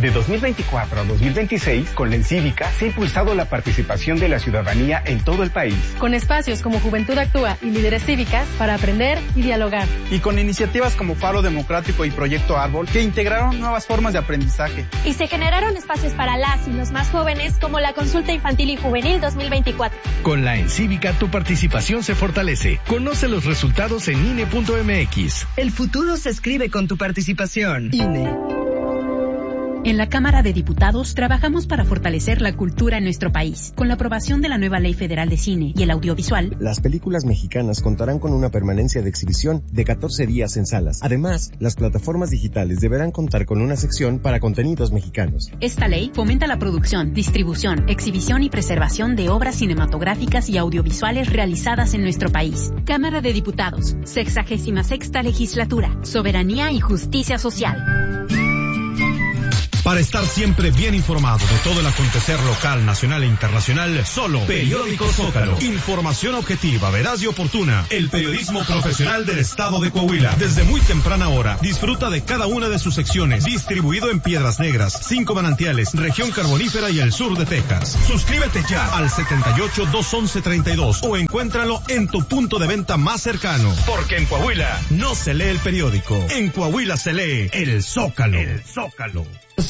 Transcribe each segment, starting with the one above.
De 2024 a 2026, con la Encívica se ha impulsado la participación de la ciudadanía en todo el país. Con espacios como Juventud Actúa y Líderes Cívicas para aprender y dialogar. Y con iniciativas como Faro Democrático y Proyecto Árbol que integraron nuevas formas de aprendizaje. Y se generaron espacios para las y los más jóvenes como la Consulta Infantil y Juvenil 2024. Con la Encívica tu participación se fortalece. Conoce los resultados en INE.mx. El futuro se escribe con tu participación. INE. En la Cámara de Diputados trabajamos para fortalecer la cultura en nuestro país. Con la aprobación de la nueva Ley Federal de Cine y el Audiovisual, las películas mexicanas contarán con una permanencia de exhibición de 14 días en salas. Además, las plataformas digitales deberán contar con una sección para contenidos mexicanos. Esta ley fomenta la producción, distribución, exhibición y preservación de obras cinematográficas y audiovisuales realizadas en nuestro país. Cámara de Diputados, 66ª Legislatura, Soberanía y Justicia Social. Para estar siempre bien informado de todo el acontecer local, nacional e internacional, solo Periódico Zócalo. Información objetiva, veraz y oportuna. El periodismo profesional del estado de Coahuila. Desde muy temprana hora, disfruta de cada una de sus secciones. Distribuido en Piedras Negras, 5 Manantiales, Región Carbonífera y el sur de Texas. Suscríbete ya al 78-211-32 o encuéntralo en tu punto de venta más cercano. Porque en Coahuila no se lee el periódico. En Coahuila se lee el Zócalo. El Zócalo.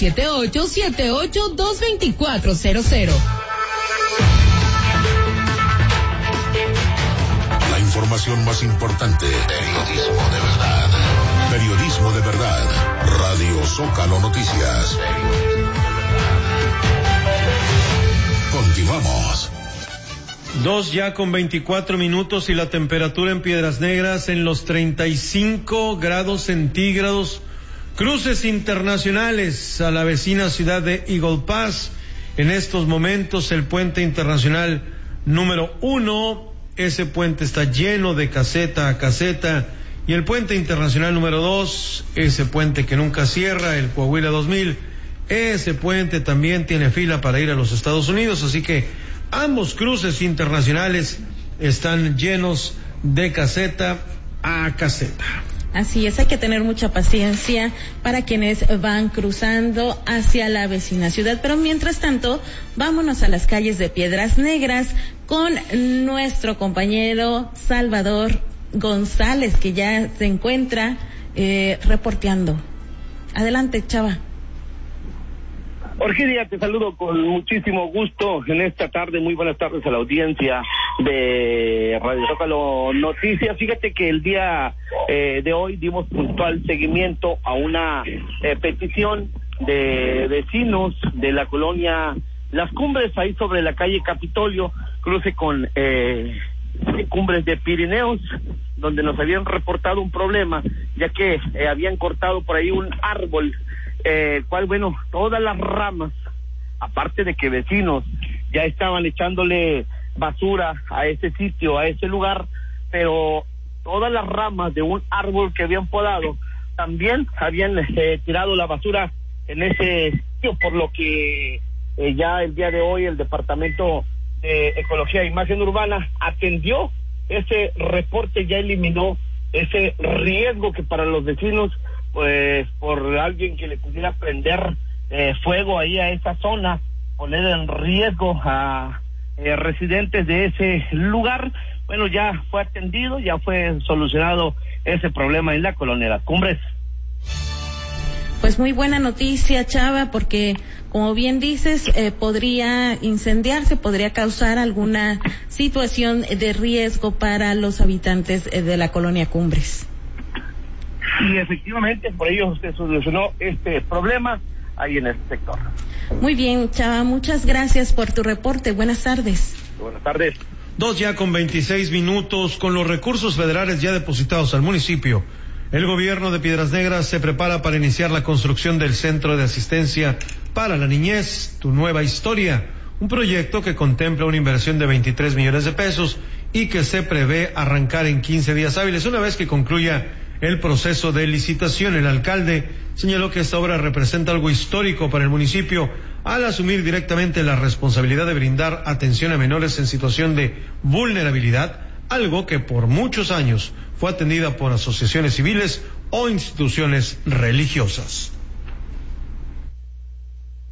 7878-22400. La información más importante. Periodismo de verdad. Periodismo de verdad. Radio Zócalo Noticias. Continuamos. 2:24 y la temperatura en Piedras Negras en los 35 grados centígrados. Cruces internacionales a la vecina ciudad de Eagle Pass. En estos momentos el puente internacional número 1, ese puente está lleno de caseta a caseta. Y el puente internacional número 2, ese puente que nunca cierra, el Coahuila 2000, ese puente también tiene fila para ir a los Estados Unidos. Así que ambos cruces internacionales están llenos de caseta a caseta. Así es, hay que tener mucha paciencia para quienes van cruzando hacia la vecina ciudad. Pero mientras tanto, vámonos a las calles de Piedras Negras con nuestro compañero Salvador González, que ya se encuentra reporteando. Adelante, Chava. Orquídea, te saludo con muchísimo gusto en esta tarde. Muy buenas tardes a la audiencia de Radio Zócalo Noticias. Fíjate que el día de hoy dimos puntual seguimiento a una petición de vecinos de la colonia Las Cumbres, ahí sobre la calle Capitolio, cruce con Cumbres de Pirineos, donde nos habían reportado un problema, ya que habían cortado por ahí un árbol, cual, bueno, todas las ramas, aparte de que vecinos ya estaban echándole basura a ese sitio, a ese lugar, pero todas las ramas de un árbol que habían podado también habían tirado la basura en ese sitio, por lo que ya el día de hoy el Departamento de Ecología e Imagen Urbana atendió ese reporte, ya eliminó ese riesgo que para los vecinos, pues por alguien que le pudiera prender fuego ahí a esa zona, poner en riesgo a residentes de ese lugar. Bueno, ya fue atendido, ya fue solucionado ese problema en la colonia Las Cumbres. Pues muy buena noticia, Chava, porque como bien dices, podría incendiarse, podría causar alguna situación de riesgo para los habitantes de la colonia Cumbres. Y efectivamente, por ello se solucionó este problema ahí en este sector. Muy bien, Chava, muchas gracias por tu reporte. Buenas tardes. Buenas tardes. 2:26 con los recursos federales ya depositados al municipio. El gobierno de Piedras Negras se prepara para iniciar la construcción del Centro de Asistencia para la Niñez, Tu Nueva Historia, un proyecto que contempla una inversión de 23 millones de pesos y que se prevé arrancar en 15 días hábiles, una vez que concluya el proceso de licitación. El alcalde señaló que esta obra representa algo histórico para el municipio al asumir directamente la responsabilidad de brindar atención a menores en situación de vulnerabilidad, algo que por muchos años fue atendida por asociaciones civiles o instituciones religiosas.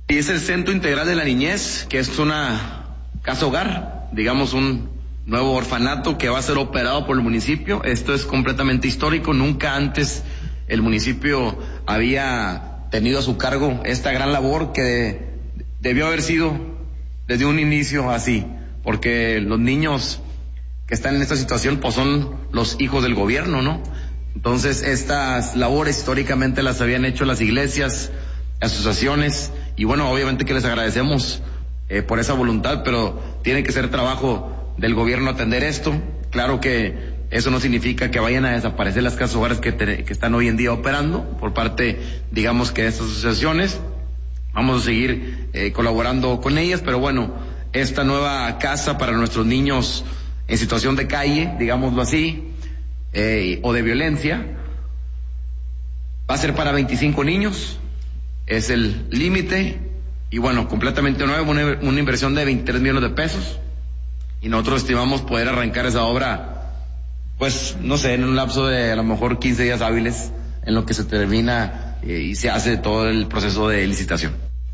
Y es el Centro Integral de la Niñez, que es una casa hogar, digamos un nuevo orfanato que va a ser operado por el municipio. Esto es completamente histórico, nunca antes el municipio había tenido a su cargo esta gran labor que debió haber sido desde un inicio así, porque los niños que están en esta situación pues son los hijos del gobierno, ¿no? Entonces estas labores históricamente las habían hecho las iglesias, asociaciones, y bueno, obviamente que les agradecemos por esa voluntad, pero tiene que ser trabajo del gobierno atender esto. Claro que eso no significa que vayan a desaparecer las casas hogares que están hoy en día operando por parte, digamos, que de estas asociaciones. Vamos a seguir colaborando con ellas, pero bueno, esta nueva casa para nuestros niños en situación de calle, digámoslo así, o de violencia, va a ser para 25 niños, es el límite, y bueno, completamente nuevo, una inversión de 23 millones de pesos, y nosotros estimamos poder arrancar esa obra, pues, no sé, en un lapso de a lo mejor 15 días hábiles, en lo que se termina y se hace todo el proceso de licitación.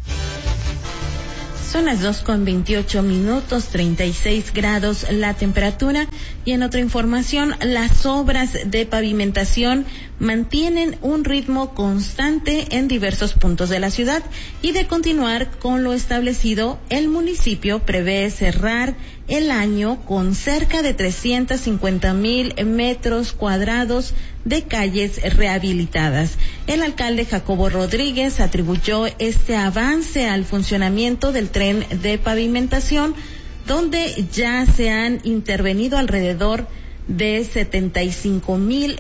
Son las 2:28, 36 grados la temperatura. Y en otra información, las obras de pavimentación mantienen un ritmo constante en diversos puntos de la ciudad, y de continuar con lo establecido, el municipio prevé cerrar el año con cerca de 350,000 metros cuadrados de calles rehabilitadas. El alcalde Jacobo Rodríguez atribuyó este avance al funcionamiento del tren de pavimentación, donde ya se han intervenido alrededor de 75,000